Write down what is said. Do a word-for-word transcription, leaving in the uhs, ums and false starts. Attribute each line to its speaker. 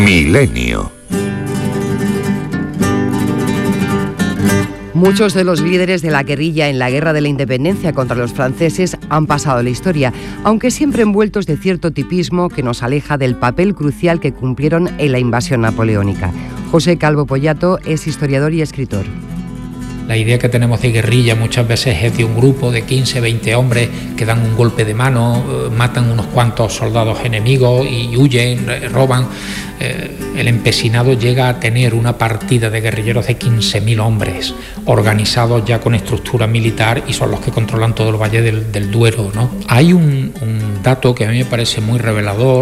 Speaker 1: Milenio.
Speaker 2: Muchos de los líderes de la guerrilla en la Guerra de la Independencia contra los franceses han pasado a la historia, aunque siempre envueltos de cierto tipismo que nos aleja del papel crucial que cumplieron en la invasión napoleónica. José Calvo Pollato es historiador y escritor.
Speaker 3: La idea que tenemos de guerrilla muchas veces es de un grupo de quince, veinte hombres que dan un golpe de mano, matan unos cuantos soldados enemigos y huyen, roban. El empecinado llega a tener una partida de guerrilleros de quince mil hombres, organizados ya con estructura militar, y son los que controlan todo el Valle del, del Duero, ¿no? Hay un, un dato que a mí me parece muy revelador.